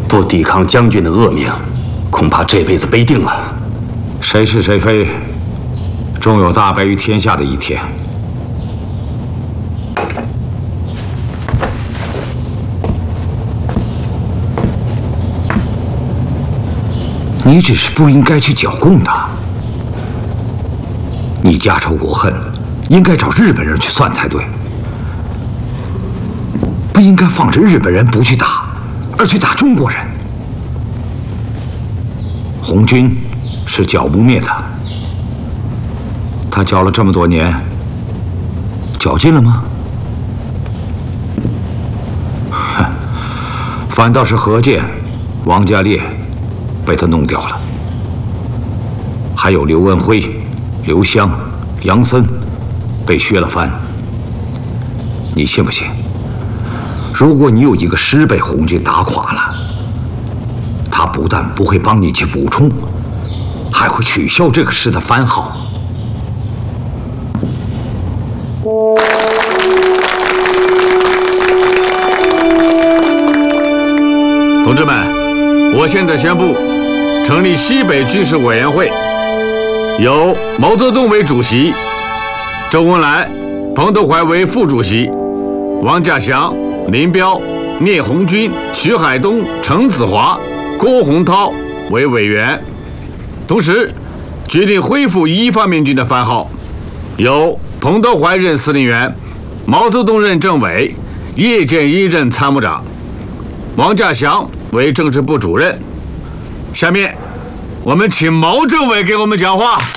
不抵抗将军的恶命，恐怕这辈子背定了。 谁是谁非，终有大白于天下的一天。你只是不应该去剿共他。你家仇国恨，应该找日本人去算才对，不应该放着日本人不去打，而去打中国人。红军是剿不灭的，他剿了这么多年，剿尽了吗？反倒是何键、王家烈被他弄掉了，还有刘文辉、刘湘、杨森被削了藩。你信不信？如果你有一个师被红军打垮了，他不但不会帮你去补充，还会取消这个师的番号。 同志们，我现在宣布成立西北军事委员会，由毛泽东为主席，周恩来、彭德怀为副主席，王稼祥、林彪、聂红军、徐海东、程子华、郭洪涛为委员。同时决定恢复一方面军的番号，由彭德怀任司令员，毛泽东任政委，叶剑英任参谋长，王稼祥为政治部主任。下面我们请毛政委给我们讲话。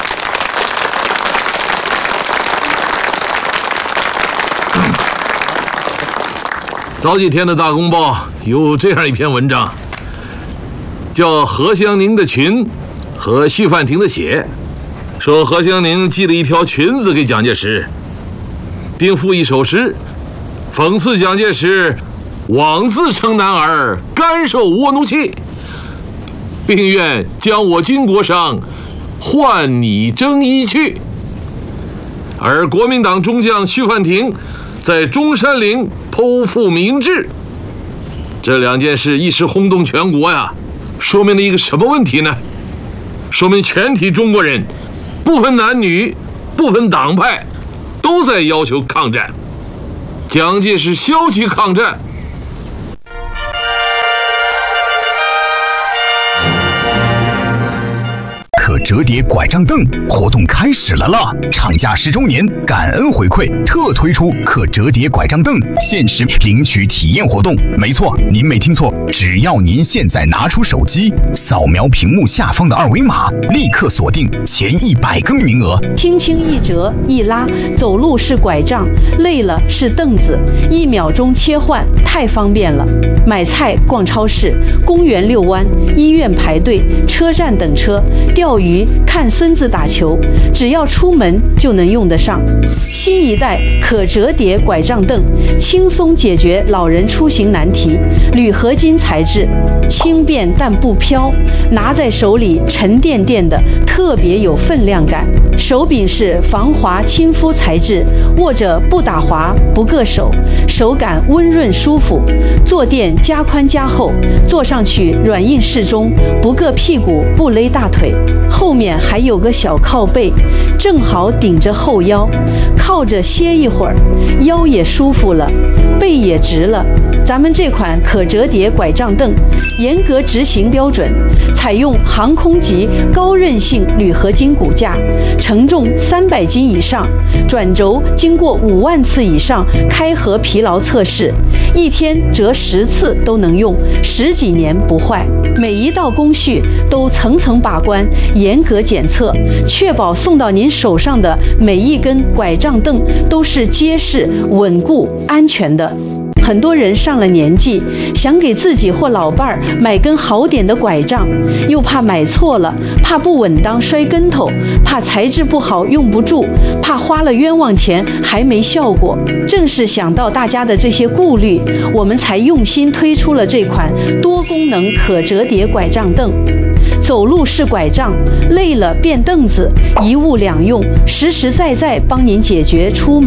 早几天的大公报有这样一篇文章，叫何香凝的裙和徐范亭的血，说何香凝寄了一条裙子给蒋介石，并附一首诗，讽刺蒋介石枉自称男儿，甘受倭奴气，并愿将我巾帼伤，换你征衣去。而国民党中将徐范亭在中山陵剖腹明志，这两件事一时轰动全国呀，说明了一个什么问题呢？说明全体中国人，不分男女，不分党派，都在要求抗战。蒋介石消极抗战， 可折叠拐杖凳活动开始了啦！厂家10周年感恩回馈，特推出可折叠拐杖凳限时领取体验活动。没错，您没听错，只要您现在拿出手机，扫描屏幕下方的2维码，立刻锁定前100个名额。 轻轻一折一拉，走路是拐杖，累了是凳子，1秒钟切换，太方便了。买菜、逛超市、公园遛弯、医院排队、车站等车、钓鱼、看孙子打球，只要出门就能用得上。新一代可折叠拐杖凳，轻松解决老人出行难题。铝合金材质，轻便但不飘，拿在手里沉甸甸的，特别有分量感。手柄是防滑亲肤材质，握着不打滑不硌手，手感温润舒服。坐垫加宽加厚，坐上去软硬适中，不硌屁股不勒大腿。后面还有个小靠背，正好顶着后腰，靠着歇一会儿，腰也舒服了，背也直了。咱们这款可折叠拐杖凳严格执行标准，采用航空级高韧性铝合金骨架，承重300斤以上，转轴经过5万次以上开合疲劳测试，一天折10次都能用，10几年不坏。每一道工序都层层把关，严格检测，确保送到您手上的每一根拐杖凳都是结实、稳固、安全的。很多人上了年纪，想给自己或老伴儿买根好点的拐杖，又怕买错了，怕不稳当摔跟头，怕材质不好用不住，怕花了冤枉钱还没效果。正是想到大家的这些顾虑，我们才用心推出了这款多功能可折叠拐杖凳。走路是拐杖，累了变凳子，一物两用，实实在在帮您解决出门